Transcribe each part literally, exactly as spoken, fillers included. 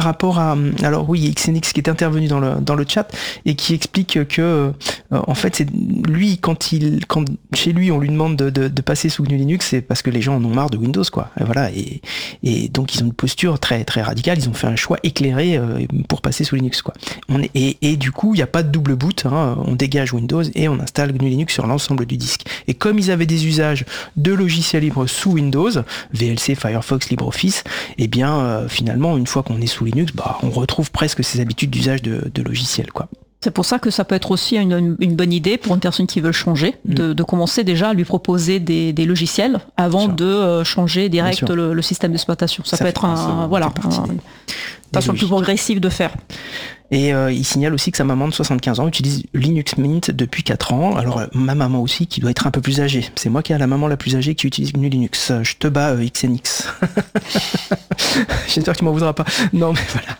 rapport à, alors oui, Xenix qui est intervenu dans le dans le chat et qui explique que euh, en fait c'est lui quand il quand chez lui on lui demande de, de, de passer sous G N U Linux, c'est parce que les gens en ont marre de Windows quoi. Et voilà et et donc ils ont une posture très très radicale, ils ont fait un choix éclairé euh, pour passer sous Linux quoi. On est, et et du coup il n'y a pas de double boot, hein, on dégage Windows et on installe G N U Linux sur l'ensemble du disque. Et comme ils avaient des usages de logiciels libres sous Windows, V L C, Firefox, LibreOffice, et eh bien euh, finalement une fois qu'on est sous Linux, bah on retrouve presque ces habitudes d'usage de, de logiciels quoi. C'est pour ça que ça peut être aussi une, une bonne idée pour une personne qui veut changer, mmh. de, de commencer déjà à lui proposer des, des logiciels avant de euh, changer direct le, le système d'exploitation. Ça, ça peut être un, voilà, un, une façon plus progressive de faire. Et euh, il signale aussi que sa maman de soixante-quinze ans utilise Linux Mint depuis quatre ans. Alors euh, ma maman aussi qui doit être un peu plus âgée. C'est moi qui ai la maman la plus âgée qui utilise G N U Linux. Je te bats euh, Xenix. J'espère que tu m'en voudras pas. Non mais voilà.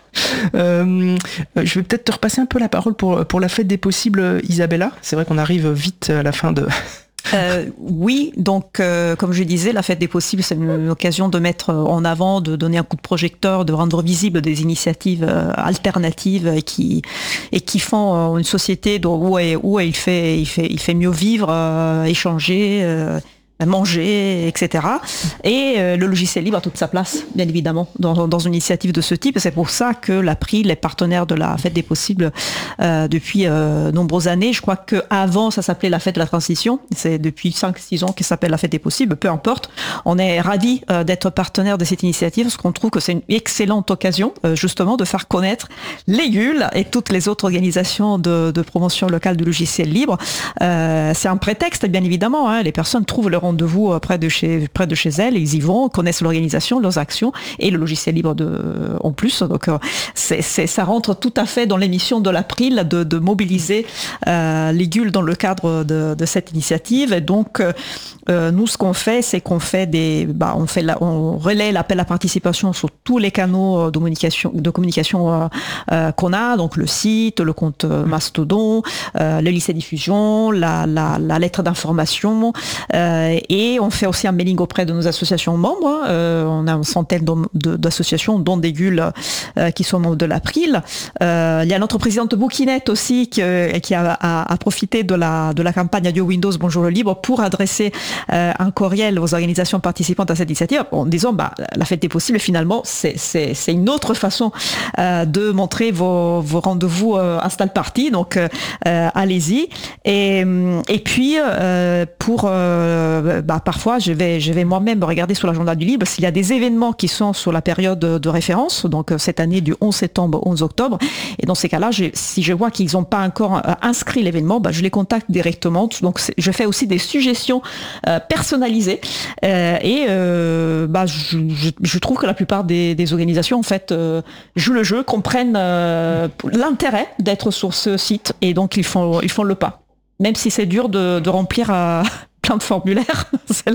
Euh, je vais peut-être te repasser un peu la parole pour, pour la fête des possibles, Isabella. C'est vrai qu'on arrive vite à la fin de... Euh, oui, donc euh, comme je disais, la fête des possibles, c'est une occasion de mettre en avant, de donner un coup de projecteur, de rendre visible des initiatives euh, alternatives et qui et qui font euh, une société dont, où, est, où il fait il fait il fait mieux vivre, euh, échanger. Euh, manger, et cetera. Et euh, le logiciel libre a toute sa place, bien évidemment, dans, dans une initiative de ce type. Et c'est pour ça que l'April est partenaire de la Fête des Possibles euh, depuis euh, nombreuses années. Je crois qu'avant, ça s'appelait la Fête de la Transition. C'est depuis cinq six ans qu'elle s'appelle la Fête des Possibles, peu importe. On est ravis euh, d'être partenaire de cette initiative parce qu'on trouve que c'est une excellente occasion, euh, justement, de faire connaître les G U L et toutes les autres organisations de, de promotion locale du logiciel libre. Euh, c'est un prétexte, bien évidemment. Hein. Les personnes trouvent leur rendez-vous près de chez près de chez elles, ils y vont, connaissent l'organisation, leurs actions et le logiciel libre de en plus. Donc c'est, c'est ça rentre tout à fait dans l'émission de l'April de, de mobiliser euh, les G U L dans le cadre de, de cette initiative. Et donc euh, nous ce qu'on fait, c'est qu'on fait des bah on fait la, on relaie l'appel à participation sur tous les canaux de communication de communication euh, euh, qu'on a, donc le site, le compte Mastodon, euh, le lycée diffusion, la la, la lettre d'information. Euh, Et on fait aussi un mailing auprès de nos associations membres. Euh, on a une centaine de, d'associations, dont des G U L euh, qui sont membres de l'April. Euh, il y a notre présidente Bouquinette aussi qui, qui a, a, a profité de la, de la campagne Adieu Windows, Bonjour le Libre pour adresser euh, un courriel aux organisations participantes à cette initiative en disant bah, la fête des possibles, finalement, c'est, c'est, c'est une autre façon euh, de montrer vos, vos rendez-vous euh, Install Party. Donc, euh, allez-y. Et, et puis, euh, pour... Euh, Bah, parfois, je vais, je vais moi-même regarder sur l'agenda du libre s'il y a des événements qui sont sur la période de référence, donc cette année du onze septembre au onze octobre. Et dans ces cas-là, je, si je vois qu'ils n'ont pas encore inscrit l'événement, bah, je les contacte directement. Donc, je fais aussi des suggestions euh, personnalisées. Euh, et euh, bah, je, je, je trouve que la plupart des, des organisations, en fait, euh, jouent le jeu, comprennent euh, l'intérêt d'être sur ce site. Et donc, ils font, ils font le pas. Même si c'est dur de, de remplir... Euh, plein de formulaires.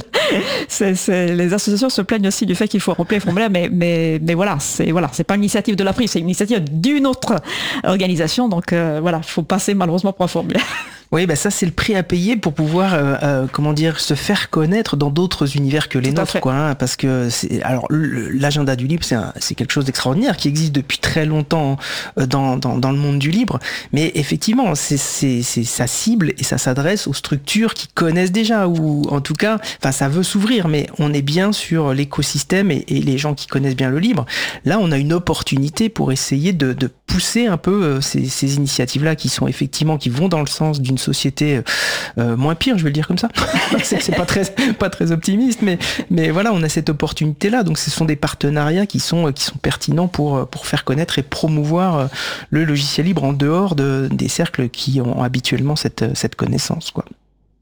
c'est, c'est, les associations se plaignent aussi du fait qu'il faut remplir les formulaires, mais, mais, mais voilà, c'est, voilà, c'est pas une initiative de l'April, c'est une initiative d'une autre organisation, donc euh, voilà, il faut passer malheureusement pour un formulaire. Oui, bah ça c'est le prix à payer pour pouvoir, euh, euh, comment dire, se faire connaître dans d'autres univers que les Tout nôtres, quoi. Hein, parce que c'est, alors le, l'agenda du libre, c'est, un, c'est quelque chose d'extraordinaire qui existe depuis très longtemps dans, dans, dans le monde du libre. Mais effectivement, c'est, c'est, c'est ça cible et ça s'adresse aux structures qui connaissent déjà, ou en tout cas, enfin ça veut s'ouvrir, mais on est bien sur l'écosystème et, et les gens qui connaissent bien le libre. Là, on a une opportunité pour essayer de, de pousser un peu ces, ces initiatives-là qui sont effectivement qui vont dans le sens d'une société euh, moins pire, je vais le dire comme ça. c'est, c'est pas très pas très optimiste, mais mais voilà, on a cette opportunité là. Donc ce sont des partenariats qui sont qui sont pertinents pour pour faire connaître et promouvoir le logiciel libre en dehors de des cercles qui ont habituellement cette cette connaissance, quoi.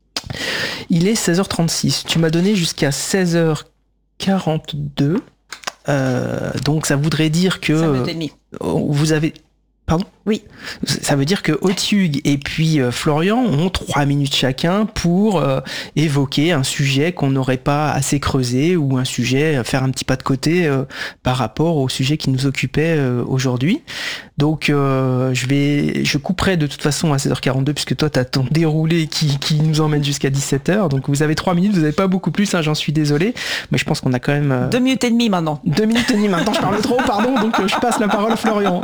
Il est seize heures trente-six. Tu m'as donné jusqu'à seize heures quarante-deux. Euh, donc ça voudrait dire que ça euh, vous avez Pardon ? Oui. Ça veut dire que Otyug et puis euh, Florian ont trois minutes chacun pour euh, évoquer un sujet qu'on n'aurait pas assez creusé ou un sujet, euh, faire un petit pas de côté euh, par rapport au sujet qui nous occupait euh, aujourd'hui. Donc euh, je vais, je couperai de toute façon à seize heures quarante-deux puisque toi t'as ton déroulé qui, qui nous emmène jusqu'à dix-sept heures. Donc vous avez trois minutes, vous n'avez pas beaucoup plus, hein, j'en suis désolé, mais je pense qu'on a quand même euh... deux minutes et demie maintenant. Deux minutes et demie maintenant, je parle trop, pardon. Donc euh, je passe la parole à Florian.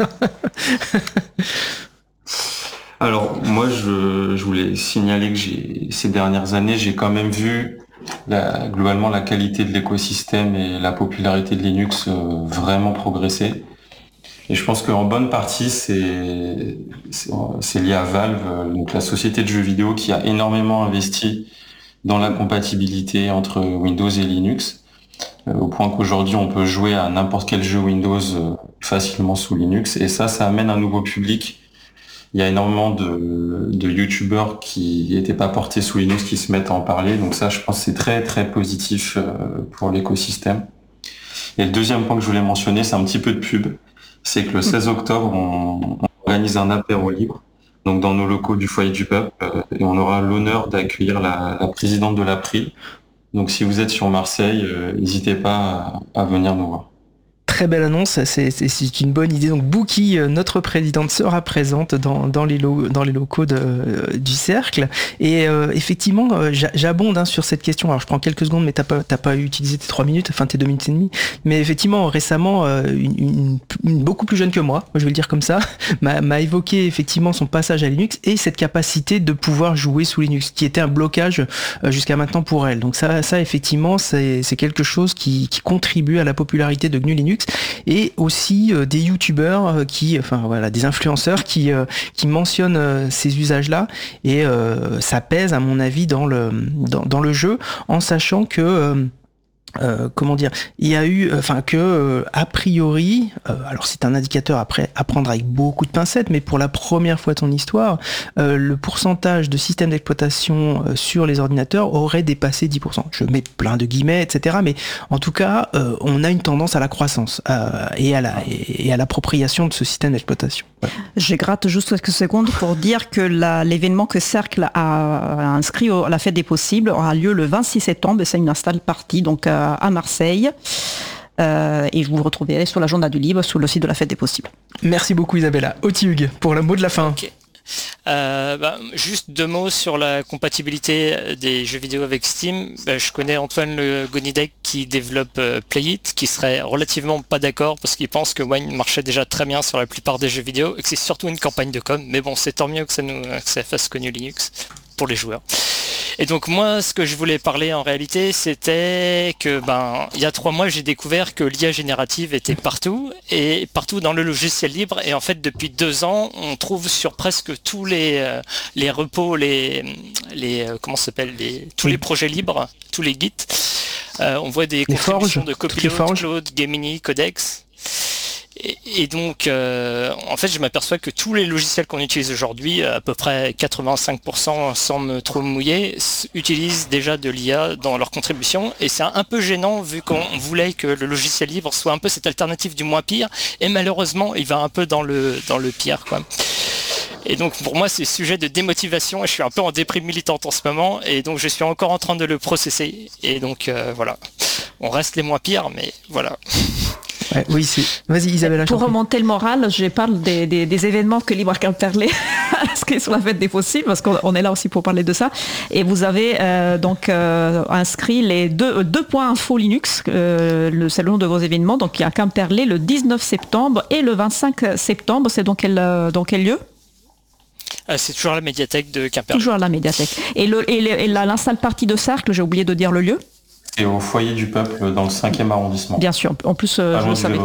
Alors moi je, je voulais signaler que j'ai, ces dernières années j'ai quand même vu la, globalement la qualité de l'écosystème et la popularité de Linux euh, vraiment progresser, et je pense qu'en bonne partie c'est, c'est, c'est lié à Valve, donc la société de jeux vidéo qui a énormément investi dans la compatibilité entre Windows et Linux, euh, au point qu'aujourd'hui on peut jouer à n'importe quel jeu Windows euh, facilement sous Linux, et ça ça amène un nouveau public. Il y a énormément de, de youtubeurs qui n'étaient pas portés sous Linux qui se mettent à en parler. Donc ça, je pense que c'est très très positif pour l'écosystème. Et le deuxième point que je voulais mentionner, c'est un petit peu de pub. C'est que le seize octobre, on, on organise un apéro libre, donc dans nos locaux du Foyer du Peuple, et on aura l'honneur d'accueillir la, la présidente de l'April. Donc si vous êtes sur Marseille, euh, n'hésitez pas à, à venir nous voir. Très belle annonce, c'est, c'est, c'est une bonne idée. Donc Bouki, notre présidente, sera présente dans, dans, les, lo, dans les locaux de, euh, du Cercle. Et euh, effectivement, euh, j'abonde hein, sur cette question. Alors je prends quelques secondes, mais t'as pas, t'as pas utilisé tes trois minutes, enfin tes deux minutes et demie. Mais effectivement, récemment, euh, une, une, une beaucoup plus jeune que moi, je vais le dire comme ça, m'a, m'a évoqué effectivement son passage à Linux et cette capacité de pouvoir jouer sous Linux, qui était un blocage euh, jusqu'à maintenant pour elle. Donc ça, ça effectivement, c'est, c'est quelque chose qui, qui contribue à la popularité de G N U Linux. Et aussi euh, des youtubeurs euh, qui, enfin voilà, des influenceurs qui euh, qui mentionnent euh, ces usages-là, et euh, ça pèse à mon avis dans le dans, dans le jeu, en sachant que euh, Euh, comment dire, il y a eu, enfin que euh, a priori, euh, alors c'est un indicateur après à prendre avec beaucoup de pincettes, mais pour la première fois de ton histoire, euh, le pourcentage de systèmes d'exploitation euh, sur les ordinateurs aurait dépassé dix pour cent. Je mets plein de guillemets, et cetera. Mais en tout cas, euh, on a une tendance à la croissance euh, et à la et à l'appropriation de ce système d'exploitation. Ouais. Je gratte juste quelques secondes pour dire que la, l'événement que Cercle a inscrit à la Fête des Possibles aura lieu le vingt-six septembre, et c'est une install party, donc euh, à Marseille. Euh, et je vous retrouverai sur l'agenda du livre, sur le site de la Fête des Possibles. Merci beaucoup Isabella. Otyug, pour le mot de la fin. Okay. Euh, bah, juste deux mots sur la compatibilité des jeux vidéo avec Steam. Bah, je connais Antoine Le Gonidec qui développe euh, Playit, qui serait relativement pas d'accord parce qu'il pense que Wine marchait déjà très bien sur la plupart des jeux vidéo et que c'est surtout une campagne de com. Mais bon, c'est tant mieux que ça nous que ça fasse connu Linux pour les joueurs. Et donc moi, ce que je voulais parler en réalité, c'était que ben il y a trois mois, j'ai découvert que l'I A générative était partout et partout dans le logiciel libre. Et en fait, depuis deux ans, on trouve sur presque tous les euh, les repos, les les euh, comment ça s'appelle, les tous les projets libres, tous les Git. Euh, on voit des les contributions forges, de Copilot, Claude, Gemini, Codex. Et, et donc, euh, en fait, je m'aperçois que tous les logiciels qu'on utilise aujourd'hui, à peu près quatre-vingt-cinq pour cent sans me trop mouiller, utilisent déjà de l'I A dans leur contribution. Et c'est un peu gênant vu qu'on voulait que le logiciel libre soit un peu cette alternative du moins pire. Et malheureusement, il va un peu dans le, dans le pire, quoi. Et donc pour moi c'est sujet de démotivation et je suis un peu en déprime militante en ce moment et donc je suis encore en train de le processer et donc euh, voilà, on reste les moins pires mais voilà. Ouais, oui, c'est... Vas-y Isabella. Pour remonter le moral, je parle des, des, des événements que Libre Quimperlé a inscrits sur la Fête des Possibles, parce qu'on est là aussi pour parler de ça. Et vous avez euh, donc euh, inscrit les deux, deux points info Linux, euh, le, c'est le nom de vos événements. Donc il y a Quimperlé le dix-neuf septembre et le vingt-cinq septembre. C'est dans quel, dans quel lieu ? Euh, c'est toujours à la médiathèque de Quimperlé. Toujours à la médiathèque. Et, le, et, le, et la, l'installe partie de Cercle, j'ai oublié de dire le lieu. Et au Foyer du Peuple dans le cinquième arrondissement. Bien sûr, en plus euh, je le savais.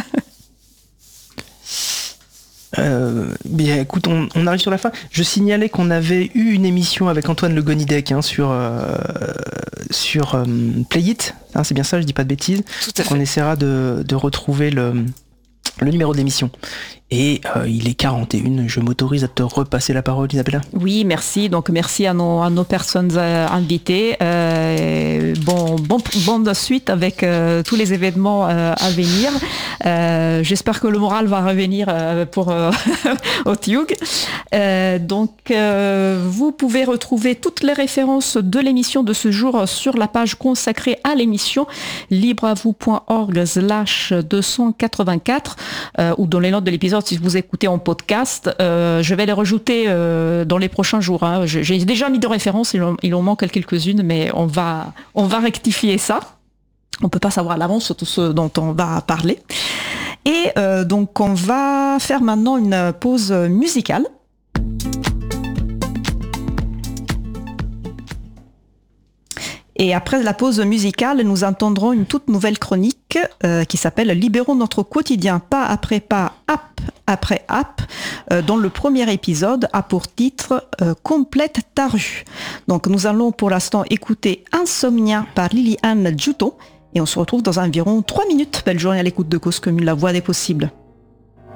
Euh, bien, écoute, on, on arrive sur la fin. Je signalais qu'on avait eu une émission avec Antoine Le Gonidec hein, sur euh, sur euh, Playit. Hein, c'est bien ça, je dis pas de bêtises. Tout à fait. On essaiera de, de retrouver le le numéro de l'émission. Et euh, il est quarante et une. Je m'autorise à te repasser la parole, Isabella. Oui, merci. Donc merci à nos, à nos personnes euh, invitées. Euh, bon, bon, bonne suite avec euh, tous les événements euh, à venir. Euh, j'espère que le moral va revenir euh, pour euh, au T U G. Euh, donc euh, vous pouvez retrouver toutes les références de l'émission de ce jour sur la page consacrée à l'émission libreavou.org slash deux cent quatre-vingt-quatre euh, ou dans les notes de l'épisode si vous écoutez en podcast. Euh, je vais les rajouter euh, dans les prochains jours. Hein. J'ai déjà mis de références, il en, il en manque quelques-unes, mais on va, on va rectifier ça. On ne peut pas savoir à l'avance tout ce dont on va parler. Et euh, donc on va faire maintenant une pause musicale. Et après la pause musicale, nous entendrons une toute nouvelle chronique euh, qui s'appelle « Libérons notre quotidien pas après pas, app après app euh, », dont le premier épisode a pour titre euh, « Complète ta rue ». Donc nous allons pour l'instant écouter « Insomnia » par Liliane Juto et on se retrouve dans environ trois minutes. Belle journée à l'écoute de Cause Commune, la voix des possibles.